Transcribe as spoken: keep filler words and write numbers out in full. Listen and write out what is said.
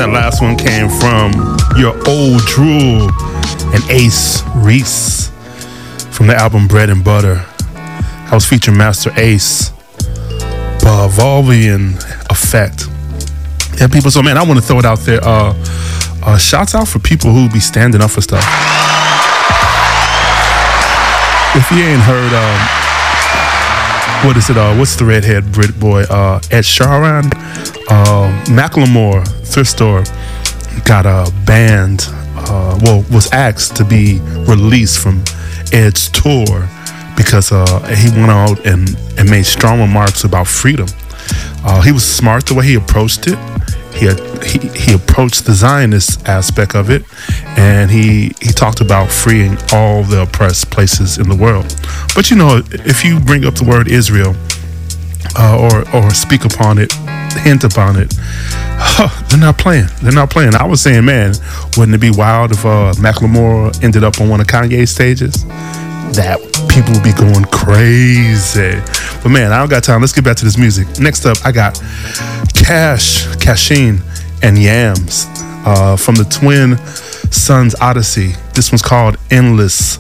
That last one came from your old drool and Ace Reese from the album Bread and Butter. I was featuring Master Ace, Bavarian Effect. Yeah, people. So man, I want to throw it out there. Uh, uh, shouts out for people who be standing up for stuff. If you ain't heard, um, what is it? Uh, what's the redhead Brit boy? Uh, Ed Sheeran, uh, Macklemore, Thrift Store got a band. Uh, well, was asked to be released from Ed's tour because uh, he went out and, and made strong remarks about freedom. Uh, he was smart the way he approached it. He, had, he he approached the Zionist aspect of it, and he he talked about freeing all the oppressed places in the world. But you know, if you bring up the word Israel uh, or or speak upon it, hint upon it, huh, they're not playing. They're not playing. I was saying, man, wouldn't it be wild if uh, Macklemore ended up on one of Kanye's stages? That people would be going crazy. But man, I don't got time. Let's get back to this music. Next up, I got Cash, Cashin, and Yams uh, from the Twin Sons Odyssey. This one's called Endless